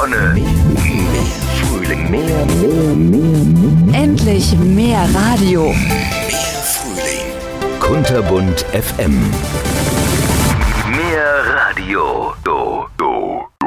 Sonne, mehr Frühling, mehr. Endlich mehr Radio. Mehr Frühling. Kunterbunt FM.